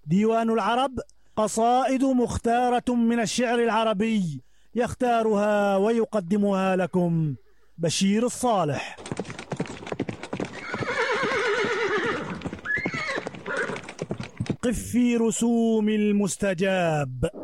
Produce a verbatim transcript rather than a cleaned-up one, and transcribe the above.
ديوان العرب، قصائد مختارة من الشعر العربي، يختارها ويقدمها لكم بشير الصالح. قف في رسوم المستجاب.